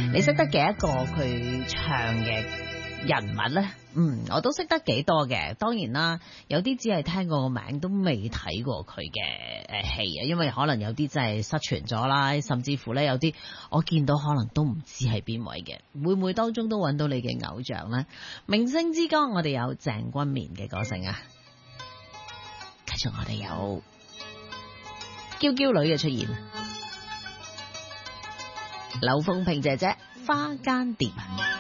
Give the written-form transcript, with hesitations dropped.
你識得幾多個佢唱嘅人物呢？我都識得幾多嘅。當然啦，有啲只係聽過個名，都未睇過佢嘅戲啊。因為可能有啲真係失傳咗啦，甚至乎呢，有啲我見到可能都唔知係邊位嘅。會唔會當中都揾到你嘅偶像呢？明星之歌，我哋有鄭君綿嘅歌聲啊。繼續我哋有嬌嬌女嘅出現，劉鳳萍姐姐花間蝶。